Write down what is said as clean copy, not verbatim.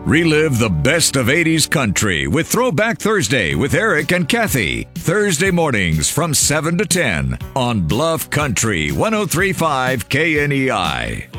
Relive the best of 80s country with Throwback Thursday with Eric and Kathy. Thursday mornings from 7 to 10 on Bluff Country 103.5 KNEI.